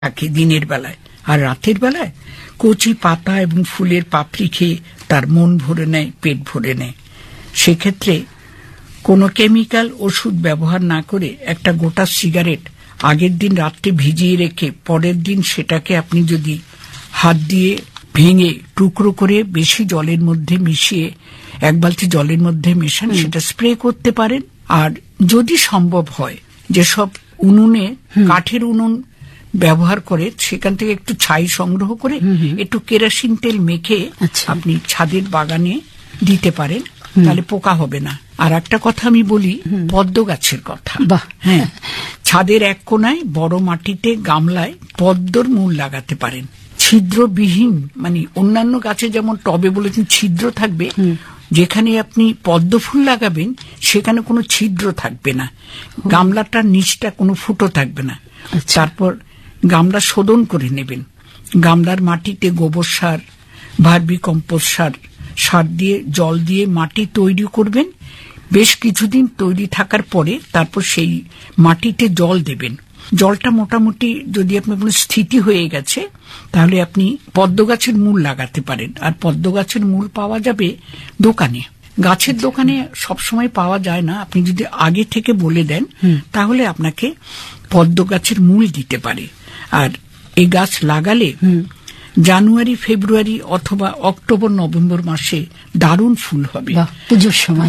থাকে দিনের বেলায়, আর রাতের বেলায় কচি পাতা এবং ফুলের পাপড়ি খেয়ে তার মন ভরে নেয়, পেট ভরে নেয়। সেক্ষেত্রে কোনো কেমিক্যাল ওষুধ ব্যবহার না করে একটা গোটা সিগারেট আগের দিন রাত্রে ভিজিয়ে রেখে পরের দিন সেটাকে আপনি যদি হাত দিয়ে ভেঙে টুকরো করে বেশি জলের মধ্যে মিশিয়ে এক বালতি জলের মধ্যে মেশান, সেটা স্প্রে করতে পারেন। আর যদি সম্ভব হয়, যেসব উনুনে কাঠের উনুন ব্যবহার করে সেখান থেকে একটু ছাই সংগ্রহ করে একটু কেরোসিন তেল মেখে আপনি ছাদের বাগানে দিতে পারেন, তাহলে পোকা হবে না। আর একটা কথা আমি বলি, পদ্ম গাছের কথা। হ্যাঁ, ছাদের এক কোনায় বড় মাটিতে গামলায় পদ্মর মূল লাগাতে পারেন, ছিদ্রবিহীন। মানে অন্যান্য গাছে যেমন টবে বলেছেন ছিদ্র থাকবে, যেখানে আপনি পদ্ম ফুল লাগাবেন সেখানে কোনো ছিদ্র থাকবে না, গামলাটার নিচটা কোনো ফুটো থাকবে না। তারপর গামলা শোধন করে নেবেন, গামলার মাটিতে গোবর সার, ভার্মি কম্পোস্ট সার দিয়ে জল দিয়ে মাটি তৈরি করবেন। বেশ কিছুদিন তৈরি থাকার পরে তারপর সেই মাটিতে জল দেবেন। জলটা মোটামুটি যদি আপনি বলেন স্থিতি হয়ে গেছে, তাহলে আপনি পদ্ম গাছের মূল লাগাতে পারেন। আর পদ্ম গাছের মূল পাওয়া যাবে দোকানে, গাছের দোকানে সবসময় পাওয়া যায় না। আপনি যদি আগে থেকে বলে দেন তাহলে আপনাকে পদ্ম গাছের মূল দিতে পারে। আর এই গাছ লাগালে জানুয়ারি, ফেব্রুয়ারি অথবা অক্টোবর, নভেম্বর মাসে দারুণ ফুল হবে। পুজোর সময়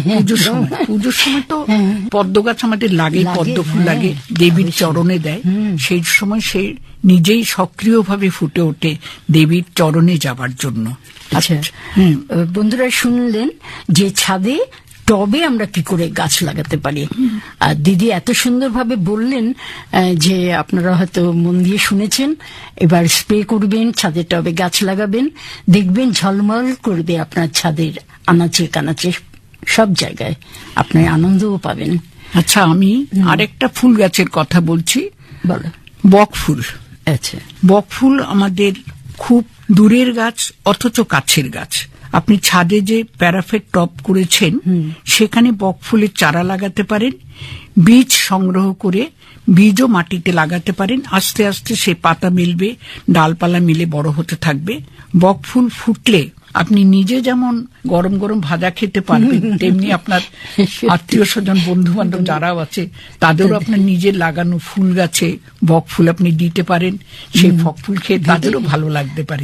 তো পদ্ম গাছ আমাদের লাগে, পদ্ম ফুল লাগে, দেবীর চরণে দেয়। সেই সময় সে নিজেই সক্রিয়ভাবে ফুটে ওঠে দেবীর চরণে যাবার জন্য। আচ্ছা, বন্ধুরা শুনলেন যে ছাদে টবে আমরা কি করে গাছ লাগাতে পারি। আর দিদি এত সুন্দরভাবে বললেন যে আপনারা হয়তো মন দিয়ে শুনেছেন। এবার স্প্রে করবেন, ছাদের টবে গাছ লাগাবেন, দেখবেন ঝলমল করবে আপনার ছাদের আনাচে কানাচে সব জায়গায়, আপনার আনন্দও পাবেন। আচ্ছা, আমি আরেকটা ফুল গাছের কথা বলছি। বলো। বক ফুল। আচ্ছা, বক ফুল আমাদের খুব দূরের গাছ অথচ কাছের গাছ। আপনি ছাদে যে প্যারাফেট টব করেছেন সেখানে বক ফুলের চারা লাগাতে পারেন, বীজ সংগ্রহ করে বীজও মাটিতে লাগাতে পারেন। আস্তে আস্তে সে পাতা মেলবে, ডালপালা মিলে বড় হতে থাকবে। বক ফুল ফুটলে আপনি নিজে যেমন গরম গরম ভাজা খেতে পারবেন, তেমনি আপনার আত্মীয় স্বজন, বন্ধু বান্ধব যারাও আছে তাদেরও আপনার নিজের লাগানো ফুল গাছে বক ফুল আপনি দিতে পারেন। সেই বক ফুল খেয়ে তাদেরও ভালো লাগতে পারে।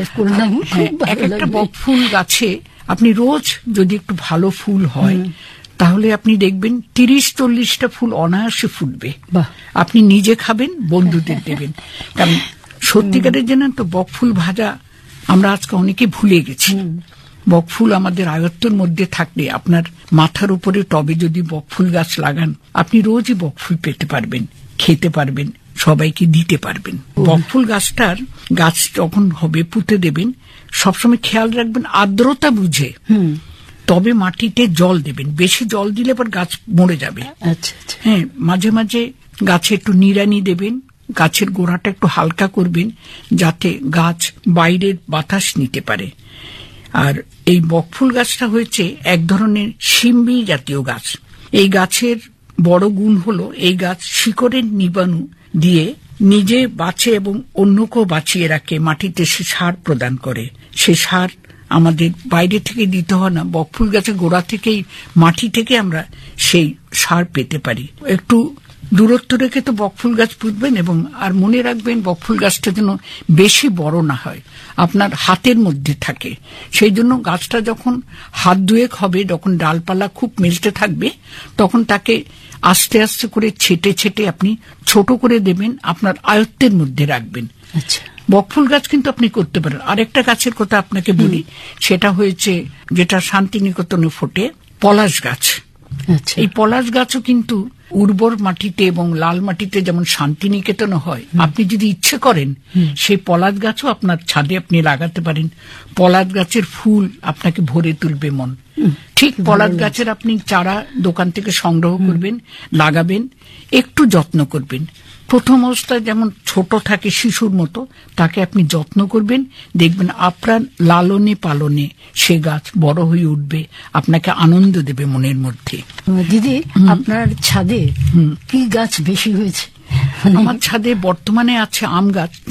এক একটা বক ফুল গাছে আপনি রোজ যদি একটু ভালো ফুল হয় তাহলে আপনি দেখবেন 30-40টা ফুল অনায়াসে ফুটবে। আপনি নিজে খাবেন, বন্ধুদের দেবেন। কারণ সত্যিকারের জানেন তো, বক ফুল ভাজা আমরা আজকে অনেকে ভুলে গেছি। বকফুল আমাদের আয়ত্তের মধ্যে থাকলে আপনার মাথার উপরে টবে যদি বকফুল গাছ লাগান, আপনি রোজই বকফুল পেতে পারবেন, খেতে পারবেন, সবাইকে দিতে পারবেন। বকফুল গাছটার গাছ যখন হবে পুঁতে দেবেন, সবসময় খেয়াল রাখবেন আর্দ্রতা বুঝে তবে মাটিতে জল দেবেন। বেশি জল দিলে পর গাছ মরে যাবে। হ্যাঁ, মাঝে মাঝে গাছে একটু নিড়ানি দেবেন, গাছের গোড়াটা একটু হালকা করবেন যাতে গাছ বাইরের বাতাস নিতে পারে। আর এই বকফুল গাছটা হয়েছে এক ধরনের শিম্বি জাতীয় গাছ। এই গাছের বড় গুণ হলো এই গাছ শিকড়ের নিবাণু দিয়ে নিজে বাঁচে এবং অন্যকেও বাঁচিয়ে রাখে। মাটিতে সে সার প্রদান করে। সে সার আমাদের বাইরে থেকে দিতে হয় না, বকফুল গাছের গোড়া থেকেই, মাটি থেকে আমরা সেই সার পেতে পারি। একটু দূরত্ব রেখে তো বকফুল গাছ পুঁতবেন, এবং আর মনে রাখবেন বকফুল গাছটা যেন বেশি বড় না হয়, আপনার হাতের মধ্যে থাকে। সেই জন্য গাছটা যখন হাত দুয়েক হবে, যখন ডালপালা খুব মেলতে থাকবে, তখন তাকে আস্তে আস্তে করে ছেটে ছেটে আপনি ছোট করে দেবেন, আপনার আয়ত্তের মধ্যে রাখবেন। আচ্ছা, বকফুল গাছ কিন্তু আপনি করতে পারেন। আরেকটা গাছের কথা আপনাকে বলি, সেটা হয়েছে যেটা শান্তিনিকেতনে ফোটে, পলাশ গাছ। এই পলাশ গাছও কিন্তু উর্বর মাটিতে এবং লাল মাটিতে যেমন শান্তিনিকেতন হয়, আপনি যদি ইচ্ছে করেন সেই পলাশ গাছও আপনার ছাদে আপনি লাগাতে পারেন। পলাশ গাছের ফুল আপনাকে ভরে তুলবে মন। ঠিক পলাশ গাছের আপনি চারা দোকান থেকে সংগ্রহ করবেন, লাগাবেন, একটু যত্ন করবেন। প্রথম অবস্থায় যেমন ছোট থাকে শিশুর মতো, তাকে আপনি যত্ন করবেন, দেখবেন আপনার লালনে পালনে সে গাছ বড় হয়ে উঠবে, আপনাকে আনন্দ দেবে মনের মধ্যে। দিদি, আপনার ছাদে কি গাছ বেশি হয়েছে? আমার ছাদে বর্তমানে আছে আম গাছ,